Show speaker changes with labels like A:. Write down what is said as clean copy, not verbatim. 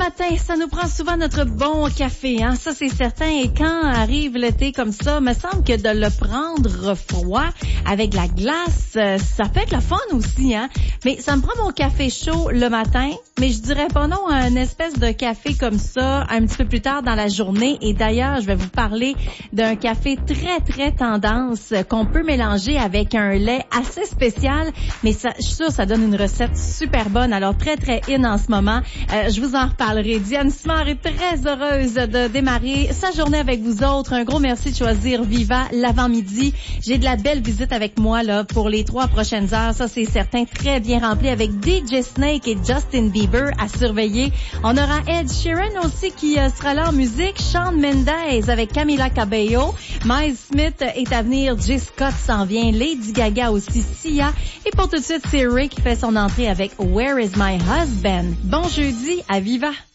A: matin, ça nous prend souvent notre bon café, hein. Ça, c'est certain. Et quand arrive l'été comme ça, me semble que de le prendre froid avec la glace, ça peut être le fun aussi, hein. Mais ça me prend mon café chaud le matin, mais je dirais pas non à une espèce de café comme ça un petit peu plus tard dans la journée. Et d'ailleurs, je vais vous parler d'un café très, très tendance qu'on peut mélanger avec un lait assez spécial, mais ça, je suis sûre, ça donne une recette super bonne. Alors, très, très in en ce moment. Je vous en reparlerai. Diane Simard est très heureuse de démarrer sa journée avec vous autres. Un gros merci de choisir Viva l'avant-midi. J'ai de la belle visite avec moi là pour les 3 prochaines heures. Ça, c'est certain, très bien rempli avec DJ Snake et Justin Bieber à surveiller. On aura Ed Sheeran aussi qui sera là en musique. Shawn Mendes avec Camila Cabello. Miles Smith est à venir. J. Scott s'en vient. Lady Gaga aussi. Sia. Et pour tout de suite, c'est Ray qui fait son entrée avec Where is my husband? Bon jeudi à Viva!